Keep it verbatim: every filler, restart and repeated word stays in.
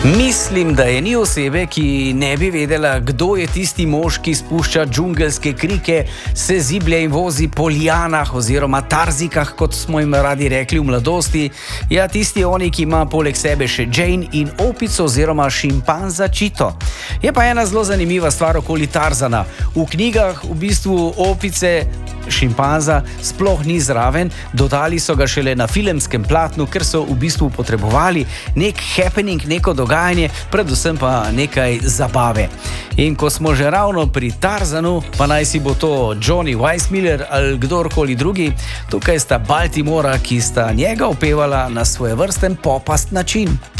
Mislim, da je ni osebe, ki ne bi vedela, kdo je tisti mož, ki spušča džungelske krike, se ziblje in vozi po lijanah oziroma tarzikah, kot smo jim radi rekli v mladosti. Ja, tisti oni, ki ima poleg sebe še Jane in opico oziroma šimpanza Čito. Je pa ena zelo zanimiva stvar okoli Tarzana. V knjigah v bistvu opice šimpanza sploh ni zraven, dodali so ga šele na filmskem platnu, ker so v bistvu potrebovali nek happening, neko dogajanje, predvsem pa nekaj zabave. In ko smo že ravno pri Tarzanu, pa naj si bo to Johnny Weissmuller ali kdorkoli drugi, tukaj sta Baltimora, ki sta njega opevala na svojevrsten popast način.